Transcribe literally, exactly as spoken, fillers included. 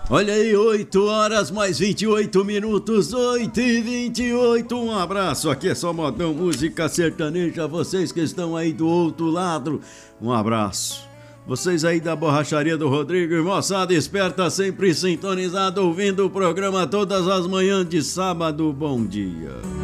Olha aí, oito horas mais vinte e oito minutos, oito e vinte e oito. Um abraço, aqui é só modão, música sertaneja. Vocês que estão aí do outro lado, um abraço. Vocês aí da borracharia do Rodrigo e moçada esperta, sempre sintonizado, ouvindo o programa todas as manhãs de sábado. Bom dia.